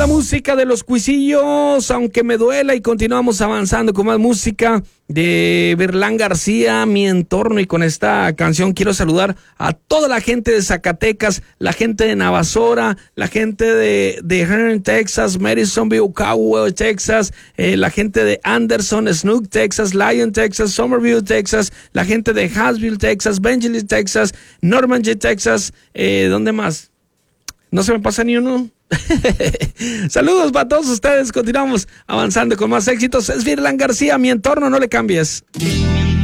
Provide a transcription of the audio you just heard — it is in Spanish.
La música de los Cuisillos, aunque me duela, y continuamos avanzando con más música de Berlán García, Mi Entorno, y con esta canción quiero saludar a toda la gente de Zacatecas, la gente de Navasora, la gente de Hearn, Texas, Madisonville, Cowell, Texas, la gente de Anderson, Snook, Texas, Lyon, Texas, Somerville, Texas, la gente de Hassville, Texas, Benjamin, Texas, Normandy, Texas, ¿dónde más? No se me pasa ni uno. Saludos para todos ustedes. Continuamos avanzando con más éxitos. Es Berlán García, Mi Entorno, no le cambies.